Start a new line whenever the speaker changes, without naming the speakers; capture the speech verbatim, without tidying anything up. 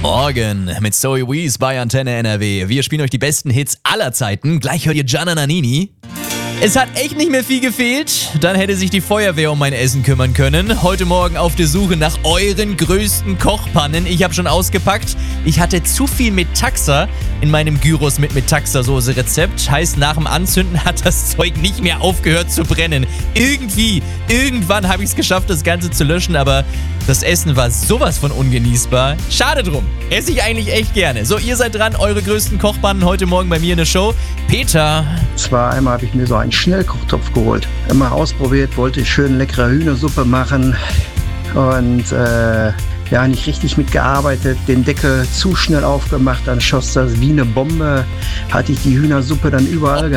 Morgen mit Zoe Wees bei Antenne N R W. Wir spielen euch die besten Hits aller Zeiten. Gleich hört ihr Gianna Nannini. Es hat echt nicht mehr viel gefehlt. Dann hätte sich die Feuerwehr um mein Essen kümmern können. Heute Morgen auf der Suche nach euren größten Kochpannen. Ich habe schon ausgepackt. Ich hatte zu viel Metaxa in meinem Gyros mit Metaxa-Soße Rezept. Heißt, nach dem Anzünden hat das Zeug nicht mehr aufgehört zu brennen. Irgendwie, irgendwann habe ich es geschafft, das Ganze zu löschen, aber das Essen war sowas von ungenießbar. Schade drum. Esse ich eigentlich echt gerne. So, ihr seid dran. Eure größten Kochpannen heute Morgen bei mir in der Show. Peter.
Zwar einmal habe ich mir so einen Schnellkochtopf geholt. Immer ausprobiert, wollte schön leckere Hühnersuppe machen und äh, ja, nicht richtig mitgearbeitet, den Deckel zu schnell aufgemacht, dann schoss das wie eine Bombe, hatte ich die Hühnersuppe dann überall